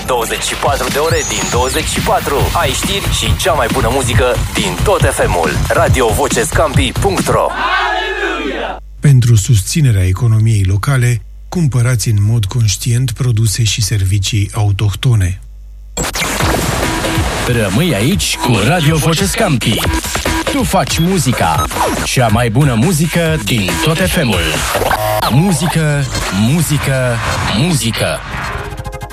24 de ore din 24. Ai știri și cea mai bună muzică din tot FM-ul. radiovocescampi.ro. Pentru susținerea economiei locale, cumpărați în mod conștient produse și servicii autohtone. Rămâi aici cu Radio Vocescampi. Tu faci muzica, cea mai bună muzică din tot FM-ul. Muzică, muzică, muzică.